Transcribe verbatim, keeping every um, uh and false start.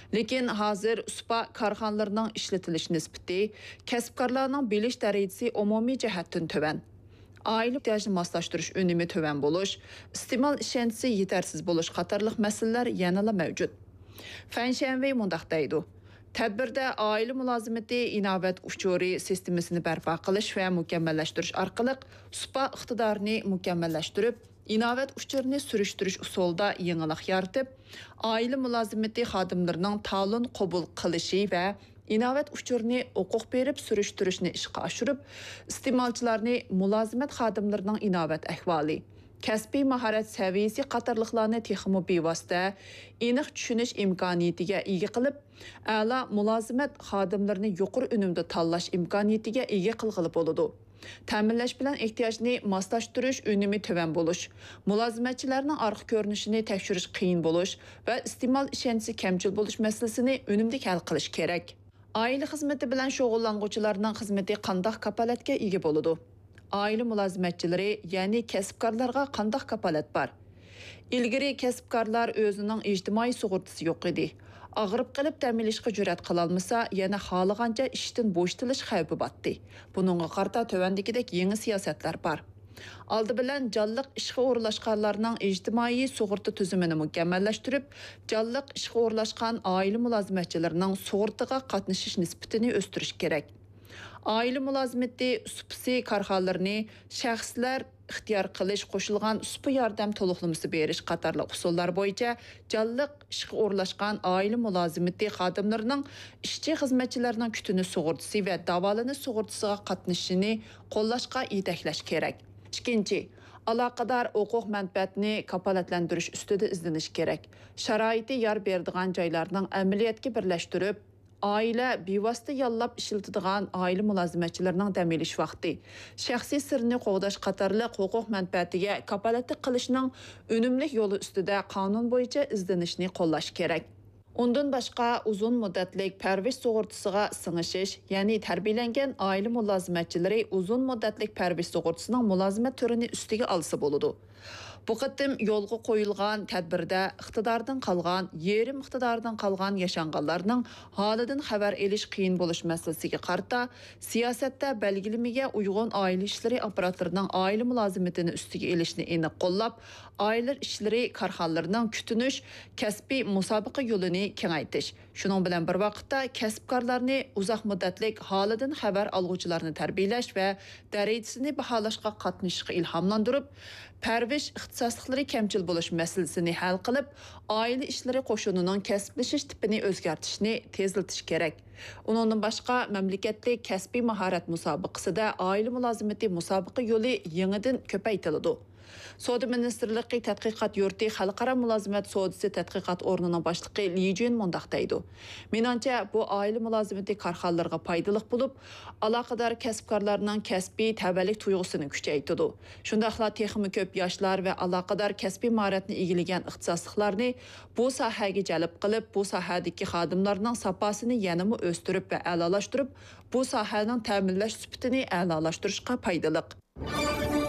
Lekin hozir spa korxonalarining ishlatilish nisbati, kasbkorlarning bilish darajasi umumiy jihatdan tuvan. Aile ehtiyojini moslashtirish unumi tuvan bo'lish, iste'mol ishonchi yetarsiz bo'lish qatorliq masalalar yanada mavjud. Fanshanvey mundaq deydi. Tadbirda oila mulozimati inovat uchuri sistemasini barpo qilish va mukammallashtirish orqali spa iqtidorini mukammallashtirib, inovat uchurini surishtirish usulida yangilik yaratib, oila mulozimati xodimlarining ta'lim qabul qilishi va inovat uchurini huquq berib surishtirishni ishga oshirib, iste'molchilarni mulozimat xodimlarining inovat ahvoli, kasbiy mahorat saviyasi qatorliqlarni texmo bevosita aniq tushunish imkoniyatiga ega qilib, a'lo mulozimat xodimlarini yuqori unumda tanlash imkoniyatiga ega qilg'ili bo'ladi. Ta'minlash bilan ehtiyojni moslashtirish unumi tuvan bo'lish, mulozimatchilarning orqa ko'rinishini tekshirish qiyin bo'lish va iste'mol ishonchi kamchil bo'lish masalasini unumli hal qilish kerak. Oila xizmati bilan shug'ullanuvchilarning xizmati qanday kapolatga ega bo'ladi? Oila mulozimatchilari, ya'ni kasbkorlarga qanday kapolat bor? Ilgari kasbkorlar o'zining ijtimoiy sug'urtasi yo'q edi. Og'rib qilib ta'minlashga jur'at qila olmasa, yana xohlagancha ishdan bo'shatilish xavfi botdi. Buningga qarata tövandagidek yangi siyosatlar bor. Aldı bilan jonliq ishga o'rlashganlarning ijtimoiy sug'urta tuzumini mukammallashtirib, jonliq ishga o'rlashgan oila mulozimatchilarining sug'urtaga qatnashish nisbatini o'stirish kerak. Oila mulozimati supsi korxonalarini shaxslar ixtiyor qilish qo'shilgan supa yordam to'liqlamasi berish qatorliq usullar bo'yicha jonliq ishga o'rlashgan oila mulozimati xodimlarining ishchi xizmatchilarning kutini sug'urtasi va davolanish sug'urtasiga qatnashishini qo'llashga yetaklash kerak. Ikkinchi, aloqador huquq manfaatni kafolatlantirish ustida izlanish kerak. Sharoiti yor beradigan joylarning amaliyotga birlashtirib, oila bevosita yollab ishlatadigan oila mulozimatchilarining dam olish vaqti, shaxsiy sirni qo'g'dash qatorliq huquq manfaatiga kafolatlik qilishning unumli yo'li ustida qonun bo'yicha izlanishni qo'llash kerak. Undan boshqa uzun muddatlik parvish sug'urtasiga sing'ishish, ya'ni tarbiyalangan oila mulozimatchilari uzun muddatlik parvish sug'urtasining mulozimat turini ustiga olsa bo'ladi. Bu qatim yo'lga qo'yilgan tadbirda iqtidordan qolgan, yerim iqtidordan qolgan yashanganlarning holidan xabar elish qiyin bo'lish masalasiga qarata siyosatda belgilimiga uyg'un oila ishlari apparatlarining oila mulozimatini ustiga elishni aniq qo'llab, oila ishlari korxonalarining kutinish, kasbiy musobaqa yo'lini kengaytirish. Shuning bilan bir vaqtda kasbkorlarni uzoq muddatlik holidan xabar olguvchilarni tarbiyalash va darajasini baholashga qatnashishga ilhomlantirib, parvish ixtisosliklari kamchil bo'lish masalasini hal qilib, oila ishlari qo'shunining kasblashish tipini o'zgartirishni tezlatish kerak. Undan boshqa mamlakatlik kasbiy mahorat musobaqasida oila mulozimati musobaqa yo'li yangidan ko'paytiriladi. Savdo ministrligi tadqiqot yurti xalqaro mulozimat savdosi tadqiqot o'rnining boshlig'i Li Jun mundaq deydi. Menimcha bu oila mulozimati korxonalariga foydali bo'lib, aloqador kasbkorlarning kasbiy tavallik tuyg'usini kuchaytiradi. Shundaqla texnik ko'p yoshlar va aloqador kasbiy mahoratni egillagan ixtisosliklarni bu sohaga jalb qilib, bu sohadagi xodimlarning safosini yanada o'stirib va a'lolashtirib, bu sohaning ta'minlash sifatini a'lolashtirishga foydali.